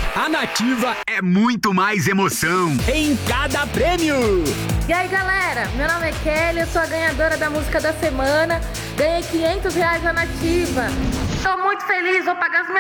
A Nativa É muito mais emoção. em cada prêmio. E aí, galera, meu nome é Kelly, eu sou a ganhadora da música da semana. Ganhei R$ 500 na Nativa. Tô muito feliz, vou pagar as minhas